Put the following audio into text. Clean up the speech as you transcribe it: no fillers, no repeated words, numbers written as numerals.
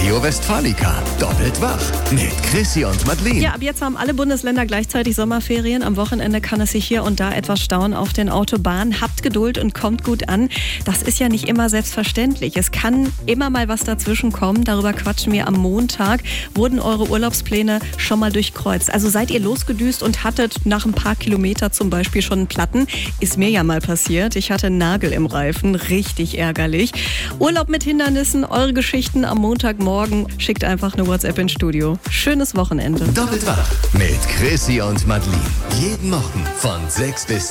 Radio Westfalica. Doppelt wach mit Chrissy und Madeleine. Ja, ab jetzt haben alle Bundesländer gleichzeitig Sommerferien. Am Wochenende kann es sich hier und da etwas stauen auf den Autobahnen. Habt Geduld und kommt gut an. Das ist ja nicht immer selbstverständlich. Es kann immer mal was dazwischen kommen. Darüber quatschen wir am Montag. Wurden eure Urlaubspläne schon mal durchkreuzt? Also seid ihr losgedüst und hattet nach ein paar Kilometer zum Beispiel schon einen Platten? Ist mir ja mal passiert. Ich hatte einen Nagel im Reifen. Richtig ärgerlich. Urlaub mit Hindernissen, eure Geschichten am Montagmorgen. Schickt einfach eine WhatsApp ins Studio. Schönes Wochenende. Doppelt wach mit Chrissy und Madeleine. Jeden Morgen von 6 bis